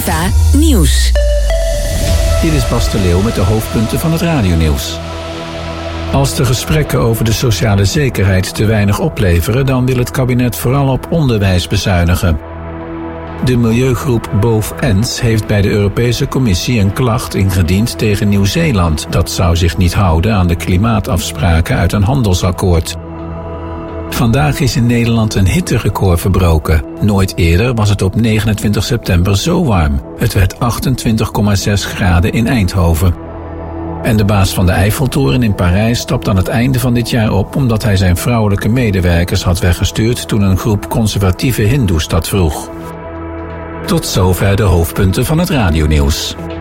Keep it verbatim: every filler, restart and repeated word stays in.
Arriva Nieuws. Dit is Bas de Leeuw met de hoofdpunten van het radionieuws. Als de gesprekken over de sociale zekerheid te weinig opleveren, dan wil het kabinet vooral op onderwijs bezuinigen. De milieugroep Both Ends heeft bij de Europese Commissie een klacht ingediend tegen Nieuw-Zeeland. Dat zou zich niet houden aan de klimaatafspraken uit een handelsakkoord. Vandaag is in Nederland een hitterecord verbroken. Nooit eerder was het op negenentwintig september zo warm. Het werd achtentwintig komma zes graden in Eindhoven. En de baas van de Eiffeltoren in Parijs stapt aan het einde van dit jaar op omdat hij zijn vrouwelijke medewerkers had weggestuurd toen een groep conservatieve hindoes dat vroeg. Tot zover de hoofdpunten van het radionieuws.